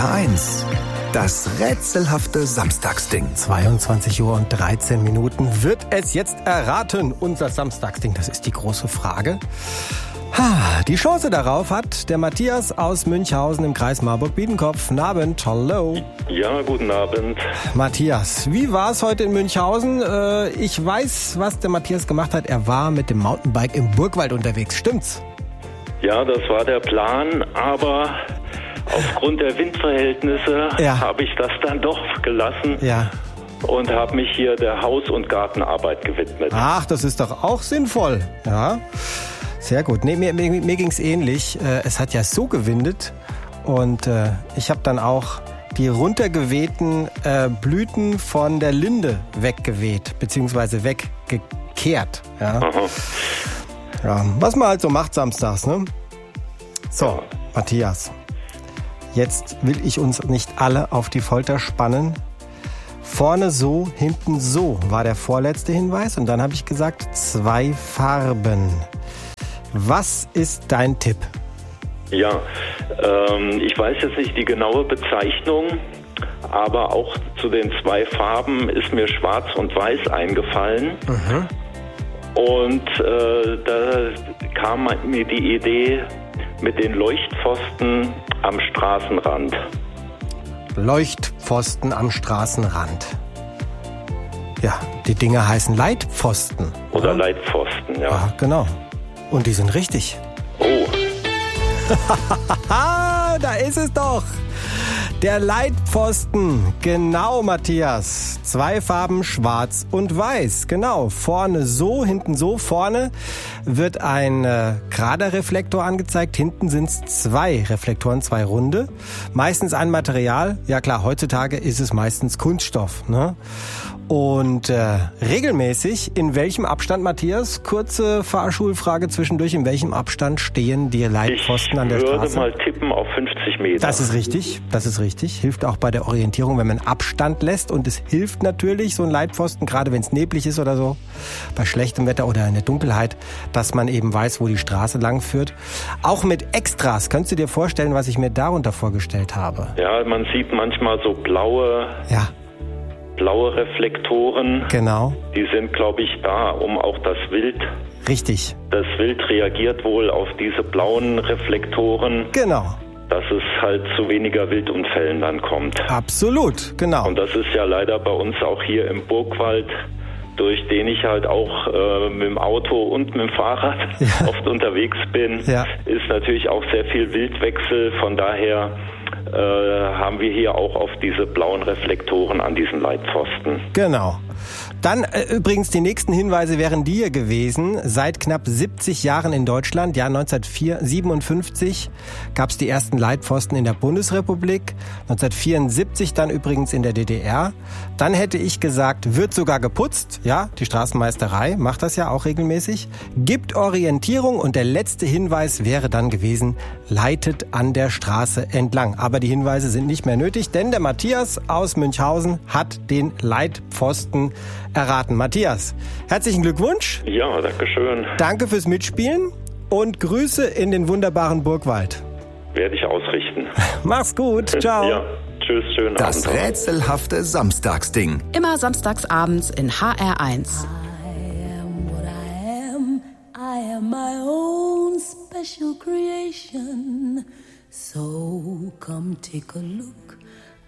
HR1, das rätselhafte Samstagsding. 22 Uhr und 13 Minuten. Wird es jetzt erraten, unser Samstagsding? Das ist die große Frage. Die Chance darauf hat der Matthias aus Münchhausen im Kreis Marburg-Biedenkopf. Guten Abend, hallo. Ja, guten Abend. Matthias, wie war es heute in Münchhausen? Ich weiß, was der Matthias gemacht hat. Er war mit dem Mountainbike im Burgwald unterwegs, stimmt's? Ja, das war der Plan, aber aufgrund der Windverhältnisse habe ich das dann doch gelassen und habe mich hier der Haus- und Gartenarbeit gewidmet. Ach, das ist doch auch sinnvoll, ja. Sehr gut. Nee, mir ging's ähnlich. Es hat ja so gewindet und ich habe dann auch die runtergewehten Blüten von der Linde weggeweht, beziehungsweise weggekehrt. Ja. Ja, was man halt so macht samstags, ne? So, Matthias, jetzt will ich uns nicht alle auf die Folter spannen. Vorne so, hinten so war der vorletzte Hinweis und dann habe ich gesagt 2 Farben. Was ist dein Tipp? Ja, ich weiß jetzt nicht die genaue Bezeichnung, aber auch zu den 2 Farben ist mir Schwarz und Weiß eingefallen. Mhm. Und da kam mir die Idee mit den Leuchtpfosten am Straßenrand. Leuchtpfosten am Straßenrand. Ja, die Dinger heißen Leitpfosten. Oder Leitpfosten, ja. Ja, genau. Und die sind richtig. Oh. Da ist es doch. Der Leitpfosten. Genau, Matthias. 2 Farben, schwarz und weiß. Genau. Vorne so, hinten so. Vorne wird ein gerader Reflektor angezeigt. Hinten sind es 2 Reflektoren, 2 runde. Meistens ein Material. Ja klar, heutzutage ist es meistens Kunststoff, ne? Und regelmäßig, in welchem Abstand, Matthias? Kurze Fahrschulfrage zwischendurch. In welchem Abstand stehen die Leitpfosten an der Straße? Ich würde mal tippen auf 50 Meter. Das ist richtig, das ist richtig. Hilft auch bei der Orientierung, wenn man Abstand lässt. Und es hilft natürlich, so ein Leitpfosten, gerade wenn es neblig ist oder so, bei schlechtem Wetter oder in der Dunkelheit, dass man eben weiß, wo die Straße lang führt. Auch mit Extras. Könntest du dir vorstellen, was ich mir darunter vorgestellt habe? Ja, man sieht manchmal so blaue Reflektoren. Genau. Die sind, glaube ich, da, um auch das Wild. Richtig. Das Wild reagiert wohl auf diese blauen Reflektoren. Genau. Dass es halt zu weniger Wildunfällen dann kommt. Absolut, genau. Und das ist ja leider bei uns auch hier im Burgwald, durch den ich halt auch mit dem Auto und mit dem Fahrrad oft unterwegs bin, ist natürlich auch sehr viel Wildwechsel. Von daher haben wir hier auch auf diese blauen Reflektoren an diesen Leitpfosten. Genau. Dann übrigens die nächsten Hinweise wären die hier gewesen. Seit knapp 70 Jahren in Deutschland, ja 1957 gab es die ersten Leitpfosten in der Bundesrepublik, 1974 dann übrigens in der DDR. Dann hätte ich gesagt, wird sogar geputzt, ja, die Straßenmeisterei macht das ja auch regelmäßig, gibt Orientierung und der letzte Hinweis wäre dann gewesen, leitet an der Straße entlang. Aber die Hinweise sind nicht mehr nötig, denn der Matthias aus Münchhausen hat den Leitpfosten erraten. Matthias, herzlichen Glückwunsch. Ja, danke schön. Danke fürs Mitspielen und Grüße in den wunderbaren Burgwald. Werde ich ausrichten. Mach's gut, ciao. Ja, tschüss, schönen Das Abend. rätselhafte Samstagsding. Immer samstags abends in HR1. I am what I am. I am my own special creation. So come take a look